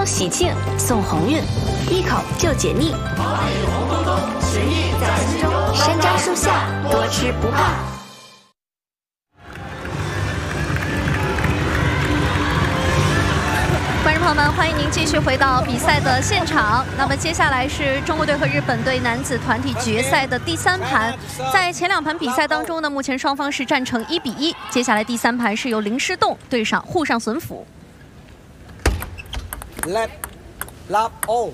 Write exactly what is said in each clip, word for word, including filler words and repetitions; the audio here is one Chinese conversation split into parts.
喜庆，送鸿运，一口就解腻。红彤彤，神韵在心中。山楂树下，多吃不怕。 观众朋友们，欢迎您继续回到比赛的现场。那么接下来是中国队和日本队男子团体决赛的第三盘。在前两盘比赛当中呢，目前双方是战成一比一。接下来第三盘是由林诗栋对上户上隼辅。 Left, lap, all.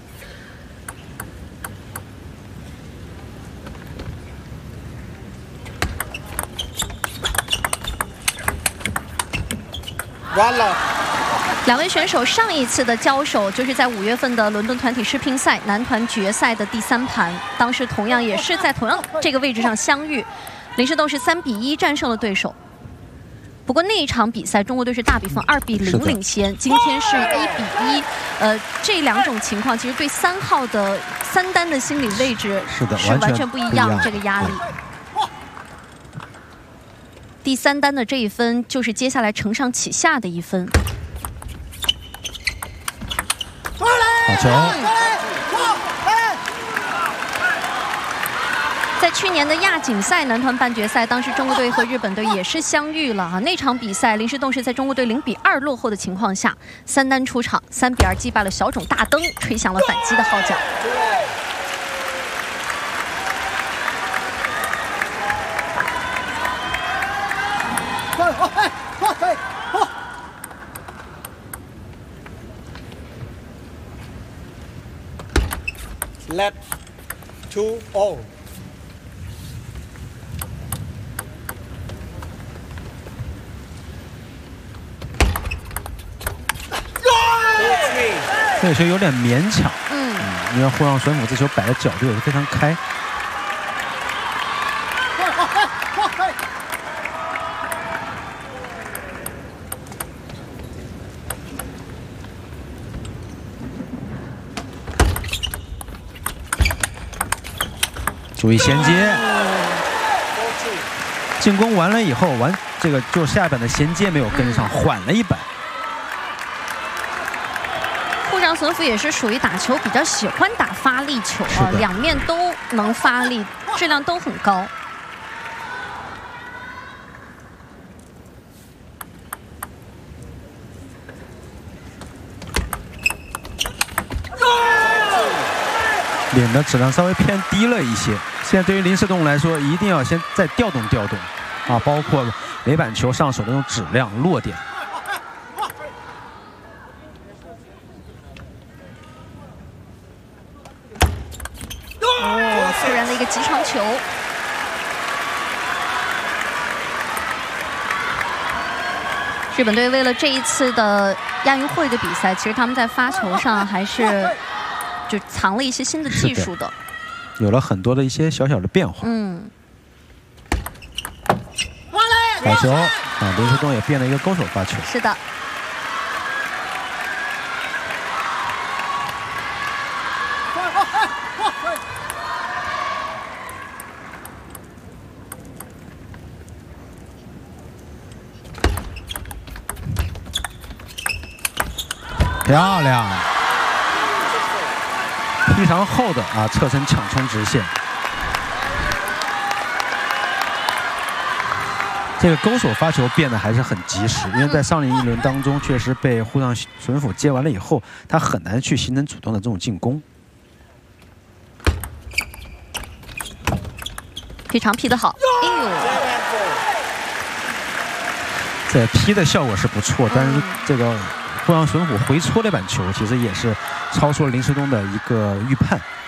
完了。 两位选手上一次的交手就是在五月份的伦敦团体世乒赛男团决赛的第三盘，当时同样也是在同样这个位置上相遇，林诗栋是三比一战胜了对手。不过那一场比赛，中国队是大比分二比零领先，今天是一比一。呃，这两种情况其实对三号的三单的心理位置是的是完全不一样，这个压力。第三单的这一分就是接下来承上启下的一分。 好球！ 在去年的亚锦赛男团半决赛，当时中国队和日本队也是相遇了啊。那场比赛，林诗栋是在中国队零比二落后的情况下，三单出场，三比二击败了小种大灯，吹响了反击的号角。 Left, two, all. 这个球有点勉强， 嗯， 因为户上隼辅这球摆的角度也是非常开。注意衔接，进攻完了以后，完这个就下板的衔接没有跟上，缓了一板。 户上隼辅也是属于打球比较喜欢打发力球啊，两面都能发力，质量都很高。 脸的质量稍微偏低了一些。现在对于林诗栋来说，一定要先再调动调动，啊，包括垒板球上手的那种质量、落点。 哦，突然的一个极长球。日本队为了这一次的亚运会的比赛，其实他们在发球上还是。 就藏了一些新的技术的， 有了很多的一些小小的变化。 嗯， 好球啊！林诗栋也变了一个勾手发球。 是的。 漂亮。 非常厚的啊，侧身抢冲直线。这个勾手发球变得还是很及时，因为在上一轮当中，确实被户上隼辅接完了以后，他很难去形成主动的这种进攻。 非常劈得好，哎呦！ 这劈的效果是不错，但是这个。 户上隼辅回搓那板球，其实也是超出了林诗栋的一个预判。